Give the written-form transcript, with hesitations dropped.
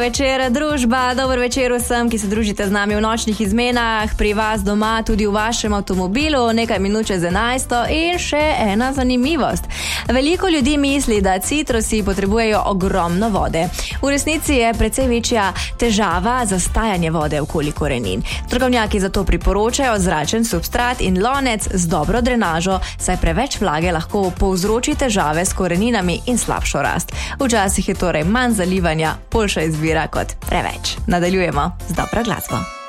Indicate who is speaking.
Speaker 1: Večer, družba, dober večer vsem, ki se družite z nami v nočnih izmenah, pri vas doma, tudi v vašem avtomobilu, nekaj minut čez 11 in še ena zanimivost. Veliko ljudi misli, da citrusi potrebujejo ogromno vode. V resnici je precej večja težava zastajanje vode okoli korenin. Strokovnjaki zato priporočajo zračen substrat in lonec z dobro drenažo, saj preveč vlage lahko povzroči težave s koreninami in slabšo rast. Včasih je torej manj zalivanja boljša izbira kot preveč. Nadaljujemo z dobro glasbo.